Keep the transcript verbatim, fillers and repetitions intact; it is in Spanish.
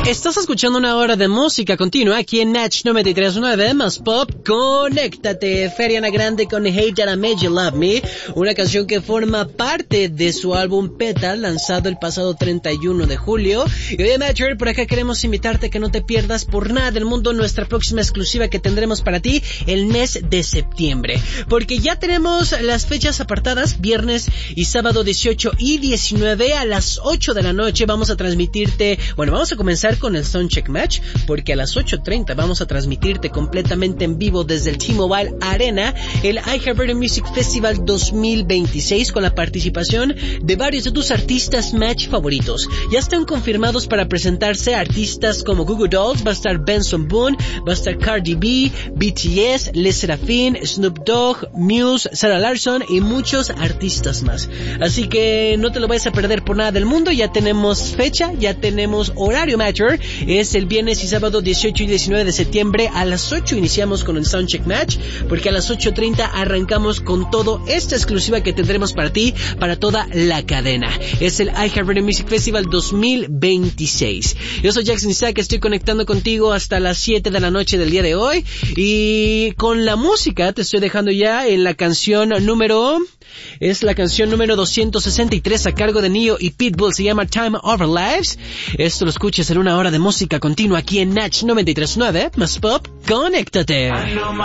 Estás escuchando una hora de música continua aquí en Natch noventa y tres punto nueve más Pop. Conéctate. Ariana Grande con Hey That I Made You Love Me, una canción que forma parte de su álbum Petal, lanzado el pasado treinta y uno de julio. Y oye, Matcher, por acá queremos invitarte a que no te pierdas por nada del mundo nuestra próxima exclusiva que tendremos para ti el mes de septiembre, porque ya tenemos las fechas apartadas, viernes y sábado dieciocho y diecinueve a las ocho de la noche. Vamos a transmitirte, bueno, vamos a comenzar con el Soundcheck Match, porque a las ocho treinta vamos a transmitirte completamente en vivo desde el T-Mobile Arena el iHeartRadio Music Festival dos mil veintiséis, con la participación de varios de tus artistas Match favoritos. Ya están confirmados para presentarse artistas como Goo Goo Dolls, va a estar Benson Boone, va a estar Cardi B, B T S, Les Serafin, Snoop Dogg, Muse, Sarah Larsson y muchos artistas más. Así que no te lo vayas a perder por nada del mundo. Ya tenemos fecha, ya tenemos horario, Matcher. Es el viernes y sábado dieciocho y diecinueve de septiembre. A las ocho iniciamos con el Soundcheck Match, porque a las ocho treinta arrancamos con todo esta exclusiva que tendremos para ti, para toda la cadena. Es el iHeartRadio Music Festival dos mil veintiséis. Yo soy Jackson Isaac, estoy conectando contigo hasta las siete de la noche del día de hoy, y con la música te estoy dejando ya en la canción número... Es la canción número doscientos sesenta y tres a cargo de Neo y Pitbull, se llama Time of Our Lives. Esto lo escuchas en una hora de música continua aquí en Natch noventa y tres punto nueve más Pop. Conéctate.